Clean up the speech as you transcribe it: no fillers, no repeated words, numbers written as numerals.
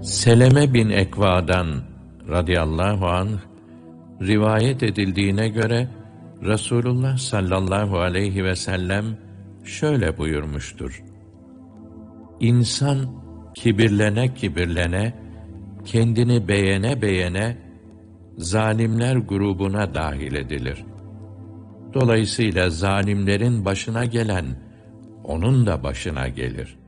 Seleme bin Ekva'dan radıyallahu anh rivayet edildiğine göre Resulullah sallallahu aleyhi ve sellem şöyle buyurmuştur: İnsan kibirlene kibirlene, kendini beğene beğene zalimler grubuna dahil edilir. Dolayısıyla zalimlerin başına gelen onun da başına gelir.